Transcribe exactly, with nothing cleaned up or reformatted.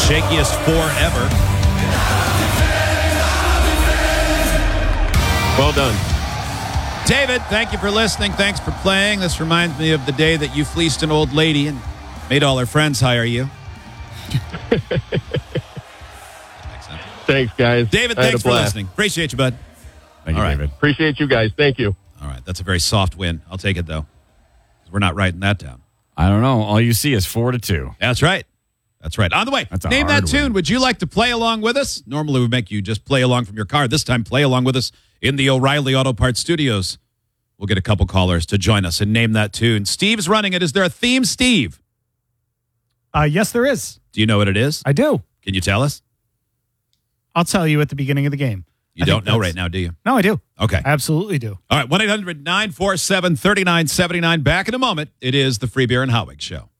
shakiest four ever. Well done. David, thank you for listening. Thanks for playing. This reminds me of the day that you fleeced an old lady and made all her friends hire you. Thanks, guys. David, thanks for listening. Appreciate you, bud. Thank you, all right. David. Appreciate you guys. Thank you. All right. That's a very soft win. I'll take it, though. We're not writing that down. I don't know. All you see is four to two. That's right. That's right. On the way, That's a name that hard tune. win. Would you like to play along with us? Normally, we make you just play along from your car. This time, play along with us in the O'Reilly Auto Parts studios. We'll get a couple callers to join us and name that tune. Steve's running it. Is there a theme, Steve? Uh, yes, there is. Do you know what it is? I do. Can you tell us? I'll tell you at the beginning of the game. You I don't think know that's- right now, do you? No, I do. Okay. I absolutely do. All right. one eight hundred nine four seven three nine seven nine. Back in a moment. It is the Free Beer and Hot Wings Show.